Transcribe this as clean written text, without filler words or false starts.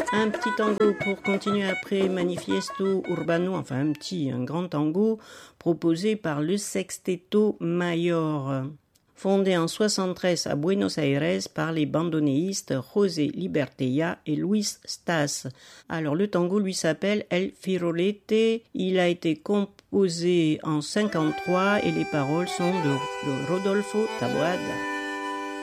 Un petit tango pour continuer après Manifiesto Urbano, enfin un grand tango proposé par le Sexteto Mayor. Fondé en 73 à Buenos Aires par les bandonéistes José Libertella et Luis Stas. Alors le tango lui s'appelle El Firolete, il a été composé en 53 et les paroles sont de Rodolfo Taboada.